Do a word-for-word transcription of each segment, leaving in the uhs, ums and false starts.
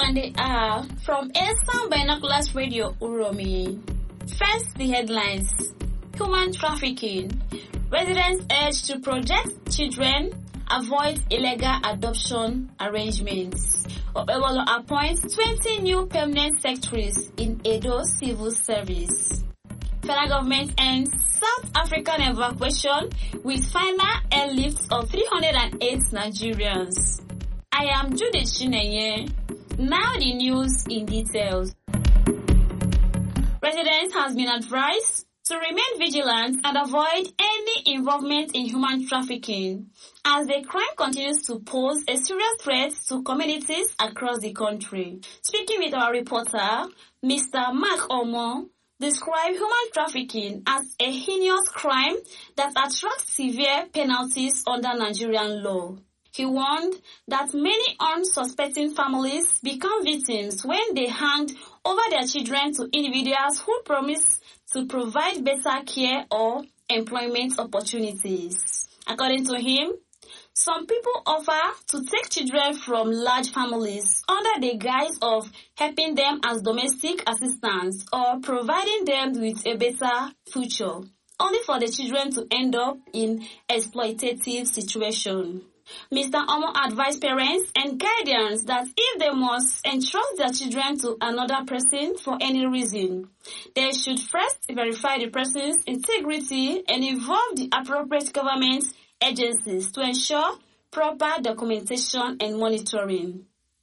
on the hour from Eastern Binoculars Radio Uromi. First, the headlines. Human trafficking. Residents urged to protect children, avoid illegal adoption arrangements. Okpebholo appoints twenty new permanent secretaries in Edo Civil Service. Federal government ends South African evacuation with final airlift of three hundred eight Nigerians. I am Judith Chinenye. Now the news in details. Residents has been advised to remain vigilant and avoid any involvement in human trafficking as the crime continues to pose a serious threat to communities across the country. Speaking with our reporter, Mister Mark Omo, described human trafficking as a heinous crime that attracts severe penalties under Nigerian law. He warned that many unsuspecting families become victims when they hand over their children to individuals who promise to provide better care or employment opportunities. According to him, some people offer to take children from large families under the guise of helping them as domestic assistants or providing them with a better future, only for the children to end up in exploitative situation. Mister Omo advised parents and guardians that if they must entrust their children to another person for any reason, they should first verify the person's integrity and involve the appropriate government agencies to ensure proper documentation and monitoring.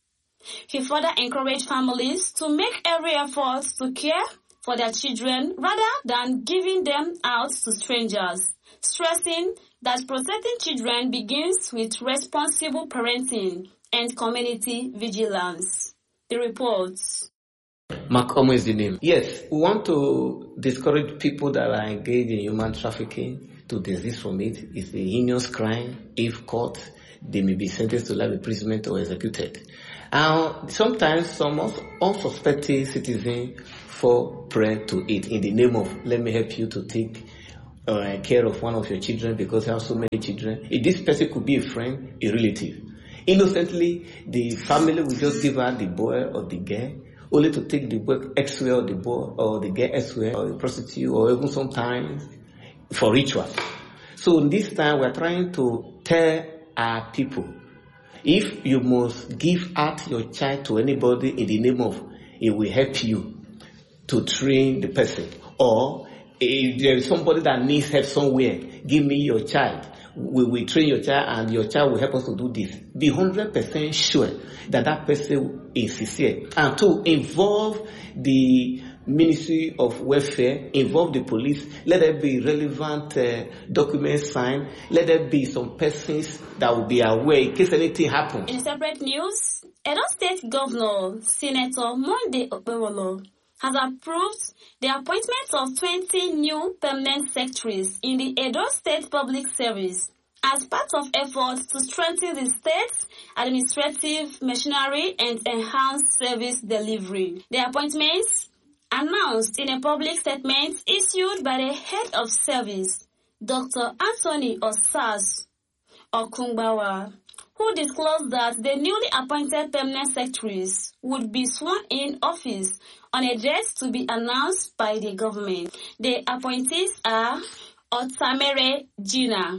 He further encouraged families to make every effort to care for their children rather than giving them out to strangers, stressing that protecting children begins with responsible parenting and community vigilance. The reports. Mark Omo is the name. Yes, we want to discourage people that are engaged in human trafficking to desist from it. It's a heinous crime. If caught, they may be sentenced to life imprisonment or executed. And sometimes some unsuspecting citizens fall prey to it in the name of, let me help you to take Uh, care of one of your children because you have so many children. If this person could be a friend, a relative. Innocently, the family will just give her the boy or the girl, only to take the boy elsewhere or the boy or the girl elsewhere or a prostitute or even sometimes for rituals. So this time we're trying to tell our people, if you must give out your child to anybody in the name of it will help you to train the person, or if there is somebody that needs help somewhere, give me your child. We will train your child and your child will help us to do this. Be one hundred percent sure that that person is sincere. And to involve the Ministry of Welfare, involve the police, let there be relevant uh, documents signed, let there be some persons that will be aware in case anything happens. In separate news, Edo State Governor, Senator Monday Okpebholo, has approved the appointment of twenty new permanent secretaries in the Edo State Public Service as part of efforts to strengthen the state's administrative machinery and enhance service delivery. The appointments, announced in a public statement issued by the head of service, Doctor Anthony Osas Okungbawa, who disclosed that the newly appointed permanent secretaries would be sworn in office on a date to be announced by the government. The appointees are Otamere Gina,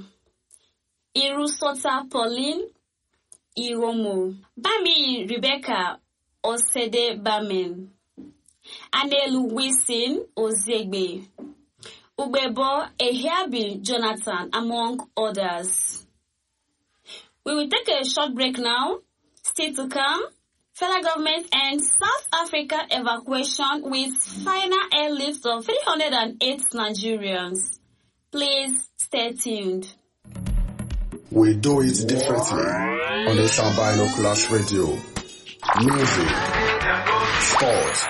Irusota Pauline Iromo, Bami Rebecca Osede Bamen, Anelu Wilson Ozegbe, Ubebo Ehiabi Jonathan, among others. We will take a short break now. Still to come, federal government ends South Africa evacuation with final airlift of three hundred eight Nigerians. Please stay tuned. We do it differently on the Sound Binoculars Radio. Music, sports,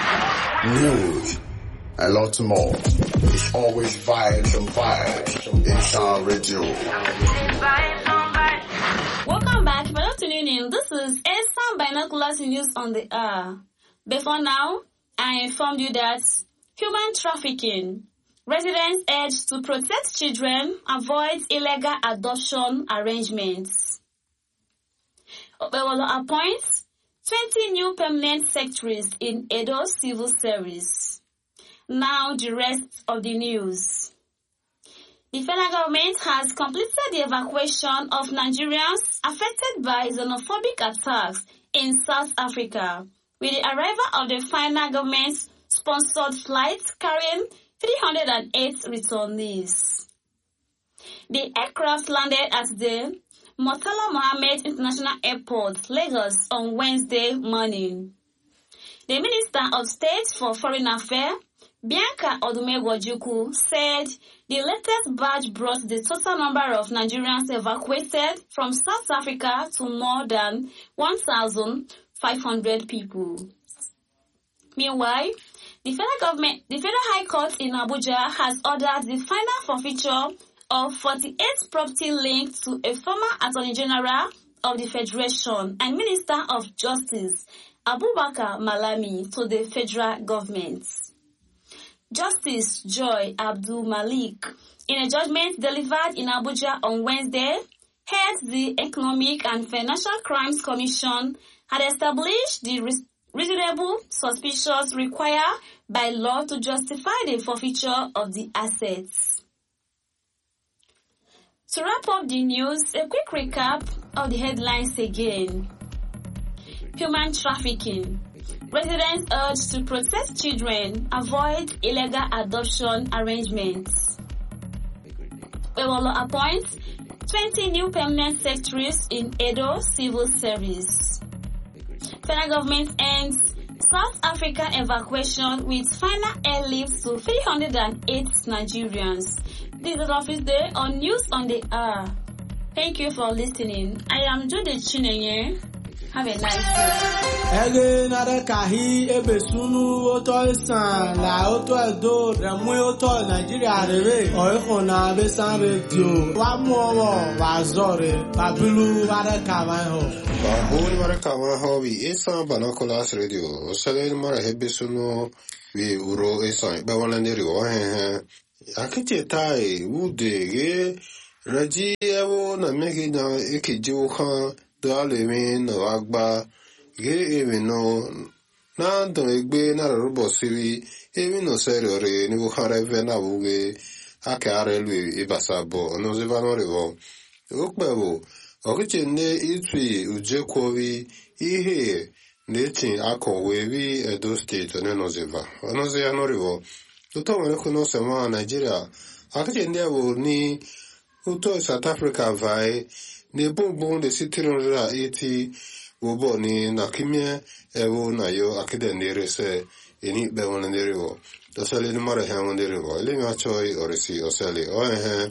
news, a lot more. It's always vibes and vibes in Sound Radio. Welcome back. For not tuning in, this is Sound Binoculars News on the air. Before now, I informed you that human trafficking. Residents urged to protect children, avoid illegal adoption arrangements. Okpebholo appoints twenty new permanent secretaries in Edo Civil Service. Now the rest of the news. The federal government has completed the evacuation of Nigerians affected by xenophobic attacks in South Africa, with the arrival of the final government-sponsored flight carrying three hundred eight returnees. The aircraft landed at the Murtala Mohammed International Airport, Lagos, on Wednesday morning. The Minister of State for Foreign Affairs, Bianca Odumegwu-Ojukwu, said the latest batch brought the total number of Nigerians evacuated from South Africa to more than one thousand five hundred people. Meanwhile, the federal government, the Federal High Court in Abuja has ordered the final forfeiture of forty-eight property linked to a former Attorney General of the Federation and Minister of Justice, Abubakar Malami, to the federal government. Justice Joy Abdul Malik, in a judgment delivered in Abuja on Wednesday, heads the Economic and Financial Crimes Commission, had established the reasonable suspicions required by law to justify the forfeiture of the assets. To wrap up the news, a quick recap of the headlines again. Human trafficking. Residents urged to protect children, avoid illegal adoption arrangements. Ewolo appoints twenty new permanent secretaries in Edo Civil Service. Federal government ends South African evacuation with final airlift to three hundred eight Nigerians. This is Office Day on News on the Hour. Thank you for listening. I am Jude Chinenye. Have a nice day. Ege nare kahi ebe sunu oto isan la oto edo remwe oto Nigeria rere oiko na besan radio wa mu owo wa zore babilu ware kawan ho babul ware kawan ho wi isan banakolas radio osele mara hebe sunu wi uro isan be wonande ri o he akiti tai ude ge raji ewo na megi na ikiju kan Dale no agba ge even no na do egbe na robo siri even no serio re ni bukhare ve na buge akare lui ibasabo no ze vanorivo okbewo okiche ne itwi uje kowi ihe netin akowe wi Edo State ne no zeva no ze anorivo to wele kuno sema Nigeria akiche ne wo ni uto South Africa vai ne bonbon de sitironra eti wobo ni nakimie ewo na yo akide nderese eni be won nderewo to sele ni mara ha won nderewo ele mi achoi orisi osele o eh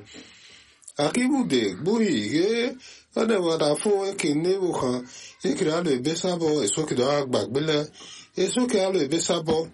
akibu de buhi ge ade wada fo ekene wo kan ekira le besabo esoki do agbagbele esoki alo besabo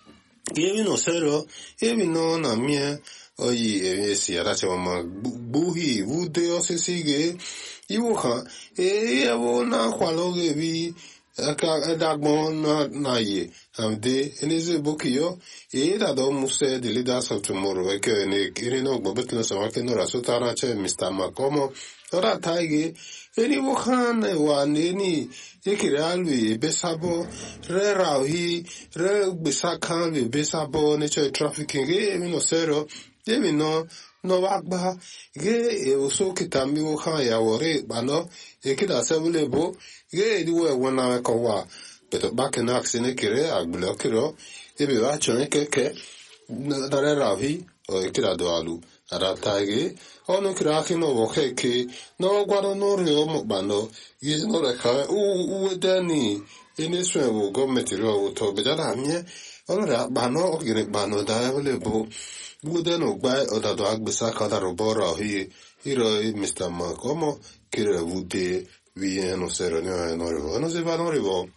ge no sero emi no na mie oyi esi arache mama buhi wude osisi ge iwo kan e ewo na kwaloge bi aka edagbon na na ye amde eneze bokiyo e da do muse the leaders of tomorrow e ke ne kiri no gbobet no sama ke no rasutara che Mister Makomo ora taige eni wo kan wa neni e kiri alwi besabo re rahi re bisakan bi besabo ne che trafficking e mi no sero Demi no no wagba ge e oso kitami wo kan ya wore bano e kida sebule bo ge di wo wona ko wa but back in action kire agblo kiro e be wa chon keke na dare ravi o e kida do alu ara tage ono kira kino wo keke no gwaro no rio mo bano ge no re ka u u dani ene swen wo government ro to be dara mie ono ra bano o gire bano da le bo Bude no gbai odado agbisa kada robora hi hiro Mister Makomo kire wude vi no sero ne no rivo no se va no rivo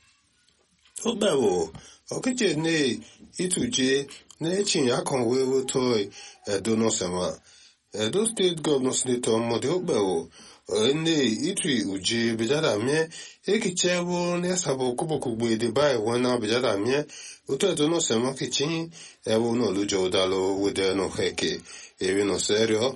obewo okiche ne ituje ne chin akon wewo toy Edo no sema Edo State Governor Senator Mode obewo ne itui uje bejada mie ekichewo ne sabo kubo kugbe de bai wana bejada mie Uto Edo no sema kichin ewo no lujo dalo wude no heke ewe no serio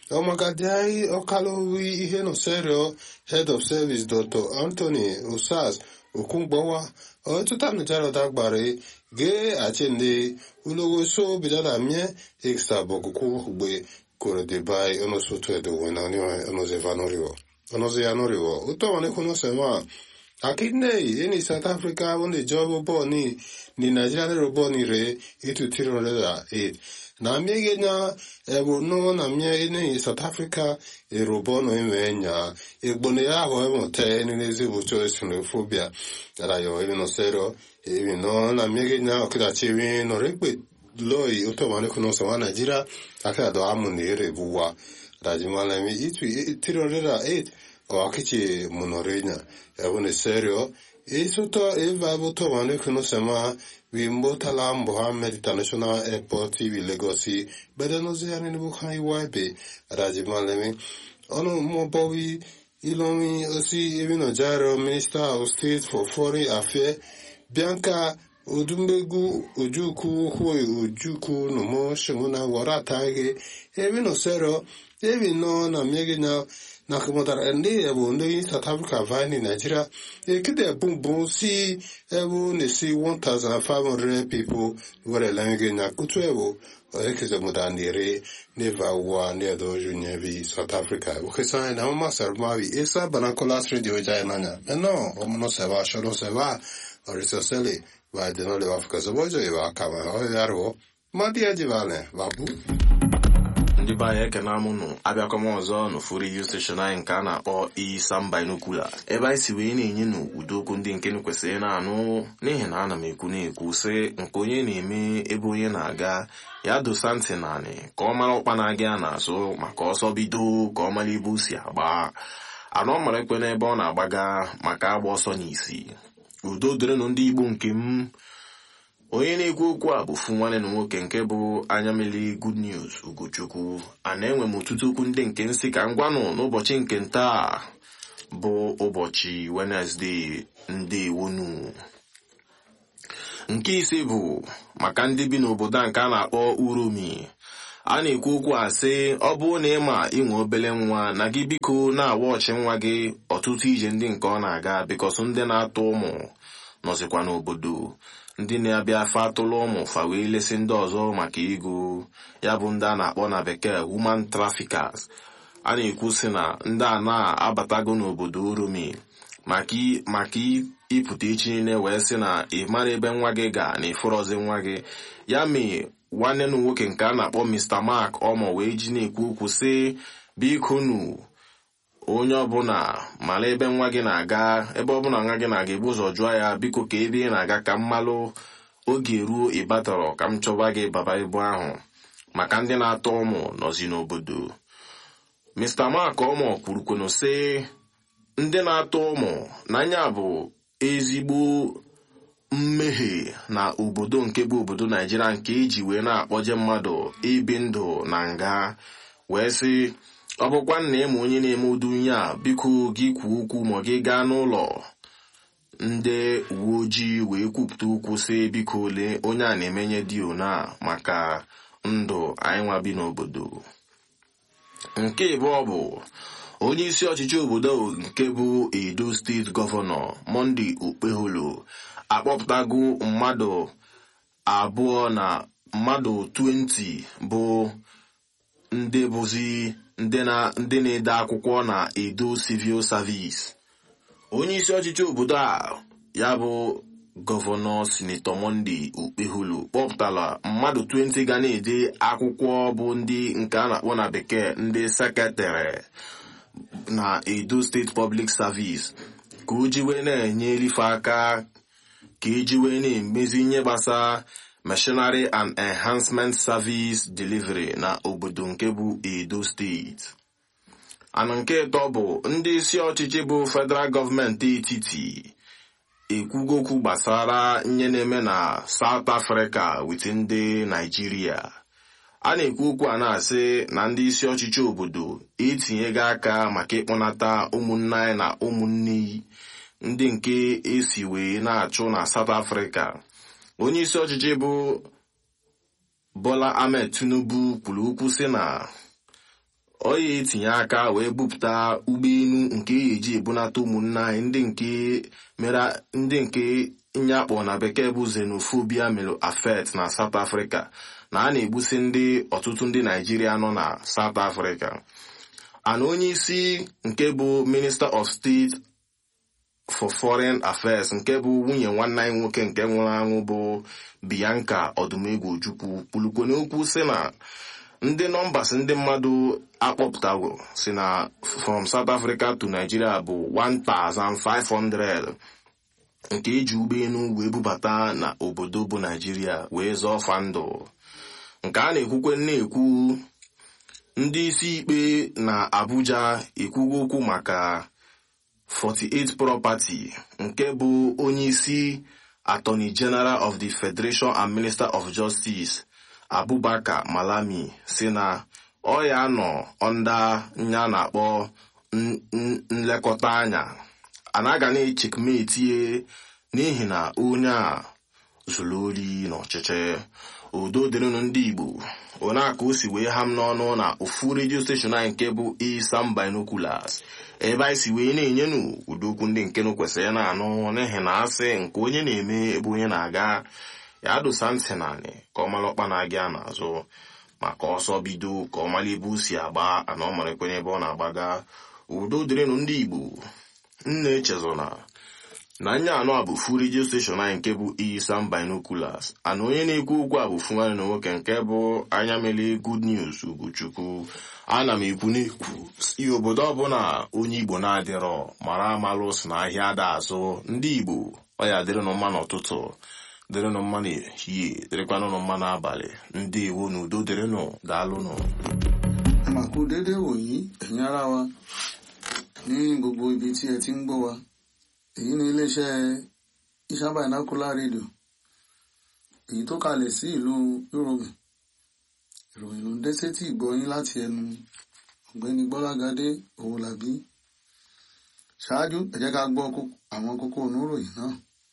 Ọmagadiai Ọkalowi ihe no serio Head of Service Doctor Anthony Osas Okungbowa ọtụtụ nụchara dagbare ge achende ulogo so bidada mie extra bokukwu ugbe kore de bai ono soto edo wena ni ono ze vanoriwo ono ze anoriwo uto wane kuno sema akidne eni South Africa wonde job bo ni ni Nigeria ro bo ni re itu tiro le e na miege nya ebo no na mie eni South Africa e robo no emenya e gbone ya ho emo te ni nezi bu choice no phobia ara yo e no sero e no na miege nya okida chiwi no rekpe loi uto wane kuno sema Nigeria aka do amuni ere buwa rajimala mi itu tiro le e o akichi monorenya ebone serio isoto eva buto wane kuno sema wimbo talam Mohammed International Airport vi Legosi bedeno ziani ni bukhai waibe rajimale mi ono mo bowi ilomi osi evino jaro Minister of State for Foreign Affairs Bianca Odumbegu Ojuku Hoi Ojuku no mo shimuna waratage evino serio evino na miegina na kumodar ndi ebu ndi South Africa vani Nigeria e kide bum bum si ebu ne si one thousand five hundred people were lange na kutu ebu e kize mudandire neva wa ne do junyevi South Africa o kesa na ma sermavi esa Banacolas Radio jainanya no o no se va shoro se va oriso sele va de no le Africa so bojo e va kama o yaro ma dia jivale babu ndị be anyị ekene amụnụ abịakwa m ọzọ n'ụfụ redio steshọn anyị nke a na-akpọ Isam Binocular ebe anyị si wee na-enye n'udo okwu ndị nke kwesịrị na-anụ n'ihi na ana m ekwu na-ekwu sị nke onye na-eme ebe onye na-aga ya dosa ntị naanị ka ọ mara ọkpa na-aga ya n'azụ maka ọsọ bido ka ọ mara ebe o si agba anọ mara ekwe n'ebe ọ na-agbaga maka agba ọsọ n'isi udo dịrịnụ ndị Igbo nke m onye na-ekwu okwu a bụ fu nwanne na nwoke nke bụ anya mmiri Good News Ugochukwu a na-enwe m ọtụtụ okwu ndị nke nsị ka ngwanụ n'ụbọchị nke ntaa bụ ụbọchị Wednesday ndewonu. Nke ise bụ maka ndị bi n'obodo nke a na-akpọ Uromi. A na-ekwu okwu a sị ọ bụrụ na ịma inwe obele nwa na gị biko na-awa ọchị nwa gị ọtụtụ ije ndị nke ọ na-aga bikọsụ ndị na-atụ ụmụ nọzikwa n'obodo ndị na-abịa afa atụlụ ụmụ fa wee lesi ndị ọzọ maka ego ya bụ ndị a na-akpọ na bekee human traffickers. A na-ekwu sị na ndị a na-abatago n'obodo Uromi maka ịpụta echi niile wee sị na ị mara ebe nwa gị ga na ịfụrọzi nwa gị ya mee nwanne na nwoke nke a na-akpọ Mister Mark Omo wee ji na-ekwu okwu sị biko nu onye ọbụla mara ebe nwa gị na-aga ebe ọbụla nwa gị na-aga ebu ụzọ jụọ ya biko ka ebe ị na-aga ka mmalụ oge ruo ịbatọrọ ka m chọba gị baba ibu ahụ maka ndị na-atọ ụmụ nọzi n'obodo. Mister Mark Omo kwurukwenu sị ndị na-atọ ụmụ n'anya bụ ezigbo mmehie na obodo nke bụ obodo Naijiria nke eji wee na-akpọje mmadụ ibi ndụ na nga wee sị ọ bụkwa nna ịma onye na-eme udu nye a biko gị kwuo okwu ma gị gaa n'ụlọ ndị uwe ojii wee kwupụta okwu sị biko ole onye a na-emenye dio na maka ndụ anyị nwa bi n'obodo. Nke ịbụọ bụ onye isi ọchịchị obodo nke bụ Edo steeti gọvanọ Monday Okpeholo akpọpụtago mmadụ abụọ na mmadụ twenty bụ ndị bụzi ndị na-ede akwụkwọ na Edo Civil Service. Onye isi ọchịchị obodo a ya bụ gọvanọ Sinetọ Monday Okpeholo kpọpụtara mmadụ twenty ga na-ede akwụkwọ bụ ndị nke a na-akpọ na bekee ndị sekretịrị na Edo State Public Service ka o ji wee na-enye elife aka ka eji wee na-emezi ihe gbasara Machinery and Enhancement Service Delivery na obodo nke bụ Edo State. Ana nke ịtọ bụ ndị isi ọchịchị bụ federal gọọmenti etiti ekwugo okwu gbasara ihe na-eme na South Africa with ndị Nigeria. A na-ekwu okwu a na-asị na ndị isi ọchịchị obodo etinyego aka maka ịkpọnata ụmụnne anyị na ụmụnne ndị nke esi wee na-achụ na South Africa. Onye isi ọchịchị bụ Bola Ahmed Tinubu kwuru okwu sị na ọ ya etinye aka wee bupụta ụgbọelu nke eji ebunata ụmụnne anyị ndị nke mere ndị nke nyakpọ na bekee bụ xenophobia melo affect na South Africa na a na-egbusi ndị ọtụtụ ndị Naijiria nọ na South Africa. ana onye isi nke bụ Minister of State for Foreign Affairs nke bụ nwunye nwanne anyị nwoke nke nwụrụ anwụ bụ Bianca Odumegwu Ojukwu kwulukwo n'okwu sị na ndị nọmbas ndị mmadụ akpọpụtago si na from South Africa to Nigeria bụ one thousand five hundred nke eji ụgbọelu wee bubata na obodo bụ Nigeria wee zọọ fa ndụ. Nke a na-ekwukwe na-ekwu ndị isi ikpe na Abuja ekwugo okwu maka forty-eight property nke bụ onye isi Attorney General of the Federation and Minister of Justice Abubakar Malami si na ọ ya nọ onda nya na-akpọ nlekọta anya anaga na-echekmetie n'ihi na onye a zuru ori n'ọchịchị. Udo dịrịnụ ndị Igbo, onye aka o si wee ham n'ọnụ na ofu redio steshọn anyị nke bụ Isam Binoculars ebe anyị si wee na-enyenu ụdokwu ndị nke nụ kwesịrị na-anụ n'ihi na asị nke onye na-eme ebe onye na-aga ya dosa ntị naanị ka ọ mara ọkpa na-aga n'azụ maka ọsọ bido ka ọ mara ebe o si agba ana ọ mara ekwenye ebe ọ na-agbaga. Udo dịrịnụ ndị Igbo, nna echezona na nya anọ a bụ fu redio steshọn anyị nke bụ Isam Binoculars ana onye na-ekwu okwu a bụ fu nwanne na nwoke nke bụ anya mele Good News Ugochukwu. ana m ekwu n'ekwu si obodo ọbụla onye Igbo na-adịrọ mara amalụ si na ahịa ada azụ. Ndị Igbo ọ ya dịrịnụ mma n'ụtụtụ, dịrịnụ mma n'ehihie, dịrịkwanụ mma n'abalị. Ndị Igbo na udo dịrịnụ, daalụnụ. Àmàkù dédé wòyí ẹ̀yin ará wa ní gbogbo ibi tí ẹ ti ń gbọ́ wa. Èyí ni iléeṣẹ́ Isam Binocular Radio èyí tó kalẹ̀ sí ìlú Yorùbá. Ìròyìn ló ń dé sétí ìgbọ́ yín láti ẹnu ọ̀gbẹ́ni Gbọ́lágadé Owólabí. Ṣáájú ẹ jẹ́ ká gbọ́ àwọn kókó oníròyìn náà.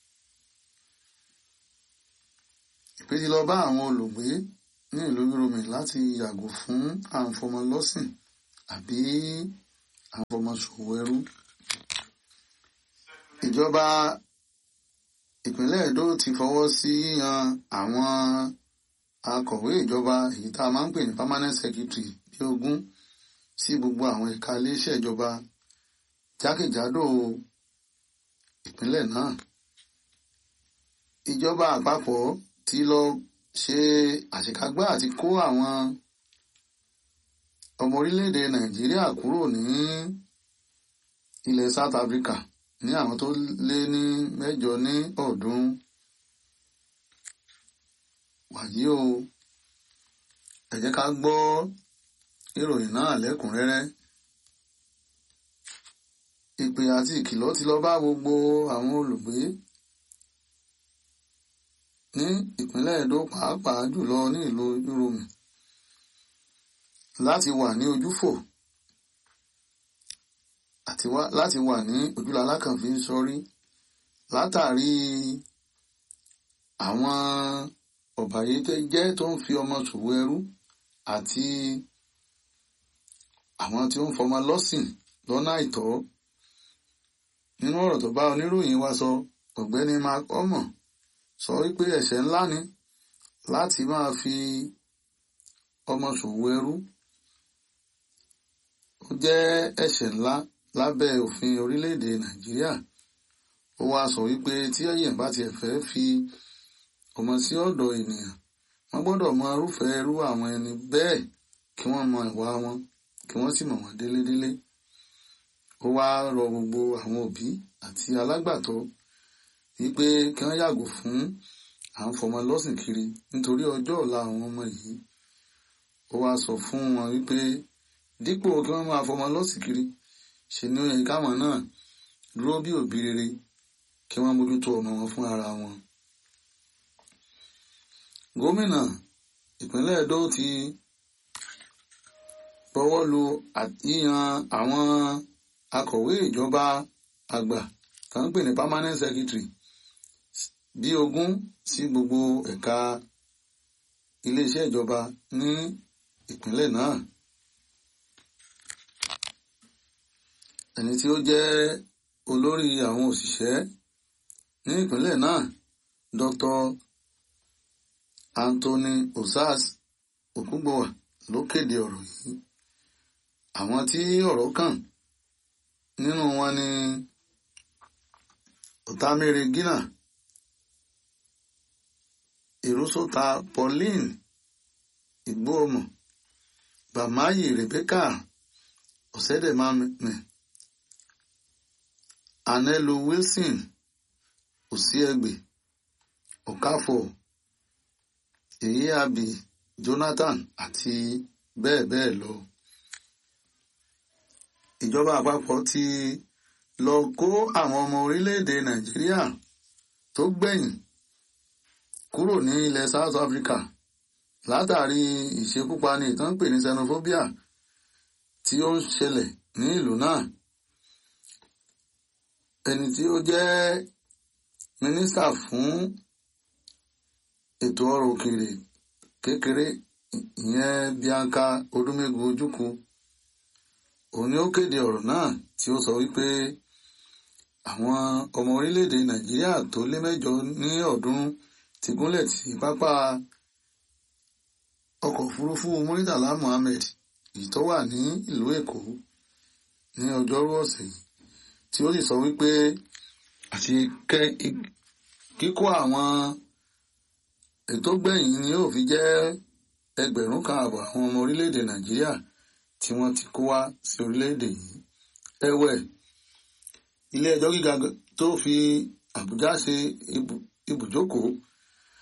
Ìpè ti lọ bá àwọn olùgbé ní ìlú Yorùbá láti yàgò fún àǹfọmọlọ́sìn àbí àǹfọmọṣòwò ẹrú. Ìjọba ìpínlẹ̀ Èdó ti fọwọ́ sí yíyan àwọn akọ̀wé ìjọba èyí tá a máa ń pè ní permanent secretary bí ogún sí gbogbo àwọn ẹ̀ka iléeṣẹ́ ìjọba jákèjádò ìpínlẹ̀ náà. Ìjọba àpapọ̀ ti lọ ṣe àṣekágbá àti kó àwọn ọmọ orílẹ̀-èdè Nàìjíríà kúrò ní ilẹ̀ South Africa ní àwọn tó lé ní mẹ́jọ ní ọ̀ọ́dúnrún. Wàyí o, ẹ jẹ́ ká gbọ́ ìròyìn náà lẹ́kùnrẹ́rẹ́. Ìpè àti ìkìlọ̀ ti lọ bá gbogbo àwọn olùgbé ní ìpínlẹ̀ Èdó pàápàá jùlọ ní ìlú Yorùbá láti wà ní ojúfò àti láti wà ní ojúlalá kan fi ń sọrí látàrí àwọn ọ̀bàyéjẹ́ tó ń fi ọmọ ṣòwò ẹrú àti àwọn tí ó ń fọmọ lọ́sìn lọ́nà àìtọ́. Nínú ọ̀rọ̀ tó bá oníròyìn wa sọ, ọ̀gbẹ́ni Mark Omo sọ wípé ẹ̀ṣẹ̀ ńlá ni láti máa fi ọmọ ṣòwò ẹrú. Ó jẹ́ ẹ̀ṣẹ̀ ńlá lábẹ́ òfin orílẹ̀-èdè Nàìjíríà. Ó wá sọ wípé tí èèyàn bá tiẹ̀ fẹ́ fi ọmọ sí ọ̀dọ̀ ènìyàn, wọ́n gbọ́dọ̀ mọ irúfẹ́ irú àwọn ẹni bẹ́ẹ̀ kí wọ́n mọ ìwà wọn kí wọ́n sì mọ̀ wọ́n délédélé. Ó wá rọ gbogbo àwọn òbí àti alágbàtọ́ wípé kí wọ́n yàgò fún à ń fọmọ lọ́sìn kiri nítorí ọjọ́ ọ̀la àwọn ọmọ yìí. Ó wá sọ fún wọn wípé dípò kí wọ́n máa fọmọ lọ́sìn kiri, ṣe ni ó yẹ káwọn náà dúró bí òbí rere kí wọ́n mójútó ọmọ wọn fún ara wọn. Gómìnà ìpínlẹ̀ Èdó ti bọwọ́ lu yíyan àwọn akọ̀wé ìjọba àgbà tó ń pè ní permanent secretary bí ogún sí gbogbo ẹ̀ka iléeṣẹ́ ìjọba ní ìpínlẹ̀ náà. ẹni tí ó jẹ́ olórí àwọn òṣìṣẹ́ ní ìpínlẹ̀ náà Doctor Anthony Osas Okungbowa ló kéde ọ̀rọ̀ yìí. Àwọn tí ọ̀rọ̀ kàn nínú wọn ni Otamere Gina, Ìrúsọ́ta Pauline Igbohomo, Bàmáyì Rebecca Ọ̀sẹ́dẹ̀mámẹ̀, Anelu Wilson Osiegbe, Okafor Eyiabi Jonathan àti bẹ́ẹ̀ bẹ́ẹ̀ lọ. Ìjọba àpapọ̀ ti lọ kó àwọn ọmọ orílẹ̀-èdè Nàìjíríà tó gbẹ̀yìn kúrò ní ilẹ̀ South Africa látàrí ìṣekúpani ìtàn pè ní xenophobia tí ó ń ṣẹlẹ̀ ní ìlú náà. Ẹni tí ó jẹ́ mínísítà fún ètò ọrọ̀ òkèèrè kékeré ìyẹn Bianca Odumegu Ojukwu, òun ni ó kéde ọ̀rọ̀ náà tí ó sọ wípé àwọn ọmọ orílẹ̀-èdè Nàìjíríà tó lé mẹ́jọ ní ọ̀ọ́dúnrún ti gúnlẹ̀ sí pápá ọkọ̀ òfurufú Muritala Muhammed èyí tó wà ní ìlú Èkó ní ọjọ́rú ọ̀sẹ̀ yìí, tí ó sì sọ wípé àti kíkó àwọn ètò gbẹ̀yìn ni yóò fi jẹ́ ẹgbẹ̀rún kan àbọ̀ àwọn ọmọ orílẹ̀-èdè Nàìjíríà tí wọ́n ti kó wá sí orílẹ̀-èdè yìí. Ẹ̀wẹ̀, ilé ẹjọ́ gíga tó fi Àbújá ṣe ibùjókòó